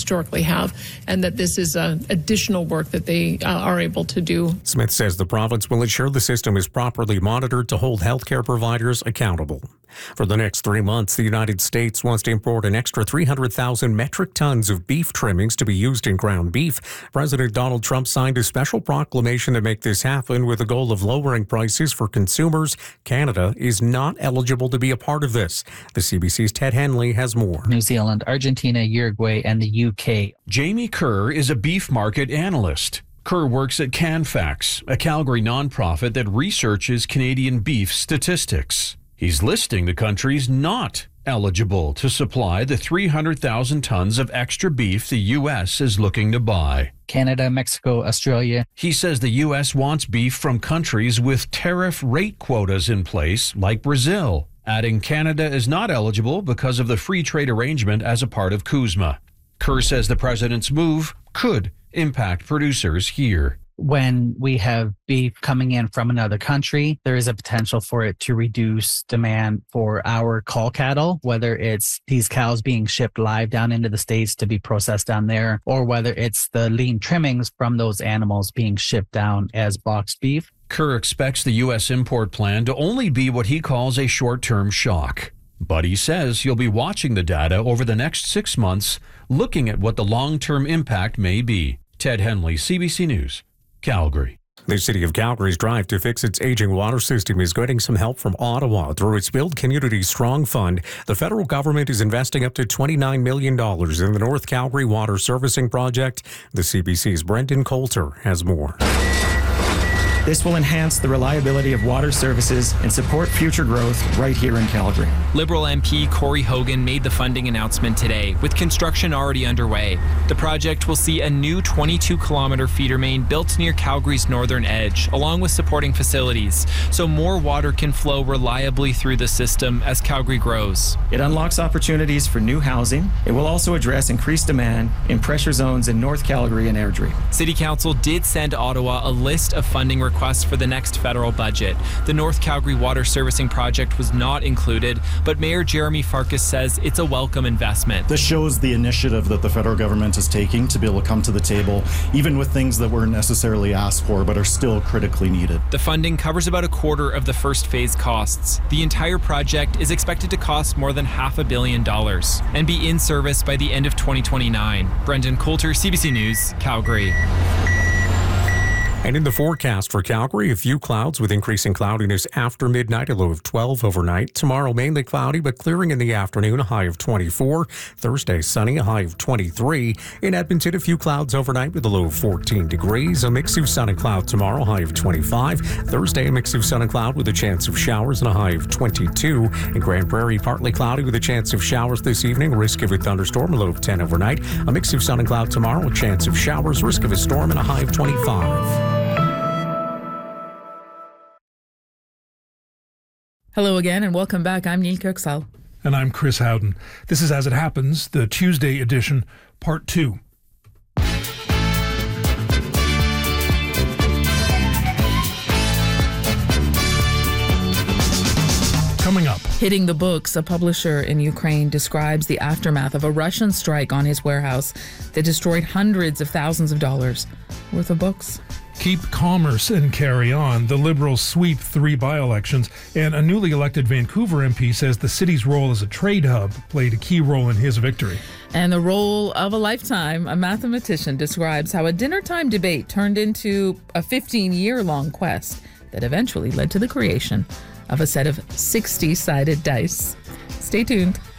historically have, and that this is additional work that they are able to do. Smith says the province will ensure the system is properly monitored to hold healthcare providers accountable. For the next 3 months, the United States wants to import an extra 300,000 metric tons of beef trimmings to be used in ground beef. President Donald Trump signed a special proclamation to make this happen with the goal of lowering prices for consumers. Canada is not eligible to be a part of this. The CBC's Ted Henley has more. New Zealand, Argentina, Uruguay, and the UK. Jamie Kerr is a beef market analyst. Kerr works at CanFax, a Calgary nonprofit that researches Canadian beef statistics. He's listing the countries not eligible to supply the 300,000 tons of extra beef the U.S. is looking to buy. Canada, Mexico, Australia. He says the U.S. wants beef from countries with tariff rate quotas in place, like Brazil, adding Canada is not eligible because of the free trade arrangement as a part of CUSMA. Kerr says the president's move could impact producers here. When we have beef coming in from another country, there is a potential for it to reduce demand for our cull cattle, whether it's these cows being shipped live down into the States to be processed down there, or whether it's the lean trimmings from those animals being shipped down as boxed beef. Kerr expects the U.S. import plan to only be what he calls a short-term shock. But he says he'll be watching the data over the next 6 months, looking at what the long-term impact may be. Ted Henley, CBC News, Calgary. The City of Calgary's drive to fix its aging water system is getting some help from Ottawa through its Build Community Strong Fund. The federal government is investing up to $29 million in the North Calgary Water Servicing Project. The CBC's Brendan Coulter has more. This will enhance the reliability of water services and support future growth right here in Calgary. Liberal MP Corey Hogan made the funding announcement today, with construction already underway. The project will see a new 22-kilometer feeder main built near Calgary's northern edge, along with supporting facilities, so more water can flow reliably through the system as Calgary grows. It unlocks opportunities for new housing. It will also address increased demand in pressure zones in North Calgary and Airdrie. City Council did send Ottawa a list of funding requests for the next federal budget. The North Calgary Water Servicing Project was not included, but Mayor Jeremy Farkas says it's a welcome investment. This shows the initiative that the federal government is taking to be able to come to the table, even with things that weren't necessarily asked for but are still critically needed. The funding covers about a quarter of the first phase costs. The entire project is expected to cost more than $500 million and be in service by the end of 2029. Brendan Coulter, CBC News, Calgary. And in the forecast for Calgary, a few clouds with increasing cloudiness after midnight, a low of 12 overnight. Tomorrow, mainly cloudy, but clearing in the afternoon, a high of 24. Thursday, sunny, a high of 23. In Edmonton, a few clouds overnight with a low of 14 degrees. A mix of sun and cloud tomorrow, high of 25. Thursday, a mix of sun and cloud with a chance of showers and a high of 22. In Grand Prairie, partly cloudy with a chance of showers this evening. Risk of a thunderstorm, a low of 10 overnight. A mix of sun and cloud tomorrow, a chance of showers, risk of a storm, and a high of 25. Hello again and welcome back. I'm Neil Kirksall. And I'm Chris Howden. This is As It Happens, the Tuesday edition, Part 2. Coming up. Hitting the books, a publisher in Ukraine describes the aftermath of a Russian strike on his warehouse that destroyed hundreds of thousands of dollars worth of books. Keep commerce and carry on. The Liberals sweep 3 by-elections, and a newly elected Vancouver MP says the city's role as a trade hub played a key role in his victory. And the role of a lifetime, a mathematician describes how a dinner-time debate turned into a 15-year-long quest that eventually led to the creation of a set of 60-sided dice. Stay tuned.